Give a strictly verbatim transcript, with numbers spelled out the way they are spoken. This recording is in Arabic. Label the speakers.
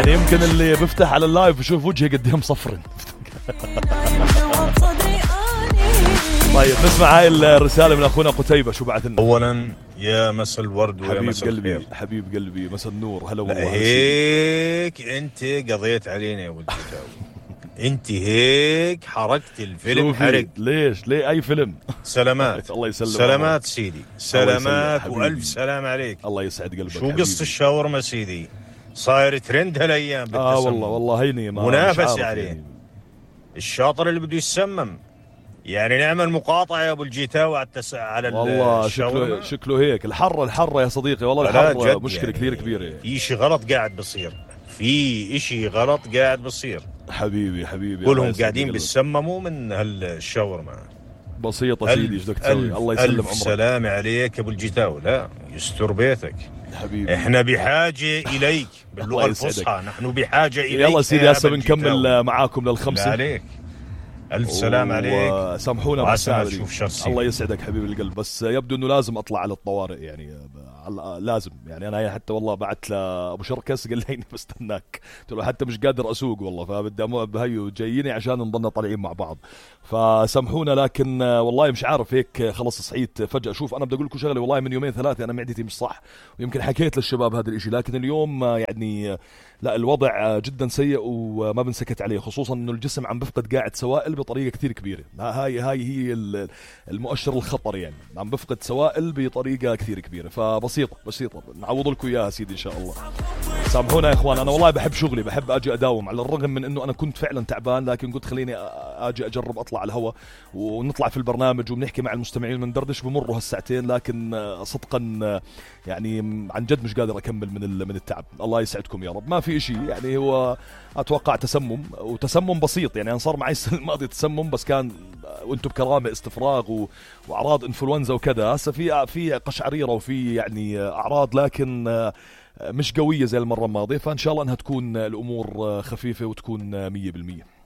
Speaker 1: يعني يمكن اللي بفتح على اللايف يشوف وجهي قد ايه مصفرن. طيب نسمع هاي الرسالة من أخونا قتيبة شو بعث لنا.
Speaker 2: أولا يا مسا الورد ويا مسا
Speaker 1: قلبي
Speaker 2: الخير.
Speaker 1: حبيب قلبي مسا النور. هلا والله.
Speaker 2: هيك أنت قضيت علينا يا ولد أنت هيك حركت الفيلم حرق.
Speaker 1: ليش ليه أي فيلم؟
Speaker 2: سلامات.
Speaker 1: الله يسلمك.
Speaker 2: سلامات سيدي سلامات وألف سلام عليك.
Speaker 1: الله يسعد قلبك.
Speaker 2: شو قصة الشاورما سيدي؟ صاير ترند هالأيام.
Speaker 1: آه والله والله هيني
Speaker 2: منافسة عليه يعني. الشاطر اللي بده يسمم يعني نعمل مقاطعة يا أبو الجيتاوي على التسع على
Speaker 1: والله شكله شكله هيك. الحر الحر يا صديقي والله الحر مشكلة يعني كثير كبيرة.
Speaker 2: في إشي غلط قاعد بصير. في إشي غلط قاعد بصير.
Speaker 1: حبيبي حبيبي
Speaker 2: كلهم قاعدين بيسمموا من هالشاورما.
Speaker 1: بسيطة سيدي ايش بدك تسوي. الله يسلم عمرك.
Speaker 2: ألف سلام عليك يا أبو الجيتاوي. لا يستر بيتك
Speaker 1: حبيبي.
Speaker 2: احنا بحاجة إليك باللغة الفصحى. نحن بحاجة إليك.
Speaker 1: يلا سيدي هسه بنكمل معاكم للخمسة.
Speaker 2: عليك ألف سلام عليك.
Speaker 1: سامحونا بس
Speaker 2: الله
Speaker 1: يسعدك حبيب القلب. بس يبدو أنه لازم أطلع على الطوارئ يعني لازم يعني. أنا حتى والله بعت لأبو شركس قال لي بستناك. قلت له حتى مش قادر أسوق والله فبدي بهيو جاييني عشان نضلنا طالعين مع بعض. فسامحونا لكن والله مش عارف هيك خلص صحيت فجأة. شوف أنا بدي أقول لكم شغلة والله من يومين ثلاثة أنا معدتي مش صح ويمكن حكيت للشباب هذا الإشي لكن اليوم يعني لا الوضع جدا سيء وما بنسكت عليه خصوصا انه الجسم عم بفقد قاعد سوائل بطريقه كثير كبيره. هاي هاي هي المؤشر الخطر يعني عم بفقد سوائل بطريقه كثير كبيره. فبسيطه بسيطه نعوض لكم اياها سيدي ان شاء الله. سامحونا يا اخوان انا والله بحب شغلي بحب اجي اداوم على الرغم من انه انا كنت فعلا تعبان لكن قلت خليني اجي اجرب اطلع على الهواء ونطلع في البرنامج وبنحكي مع المستمعين وندردش. بمروا هالساعتين لكن صدقا يعني عن جد مش قادر اكمل من من التعب. الله يسعدكم يا رب. ما في شيء يعني هو اتوقع تسمم وتسمم بسيط يعني انا صار معي السنه الماضيه تسمم بس كان وانتم بكرامه استفراغ و... واعراض انفلونزا وكذا. هسه في في قشعريره وفي يعني اعراض لكن مش قويه زي المره الماضيه فان شاء الله انها تكون الامور خفيفه وتكون مية بالمية.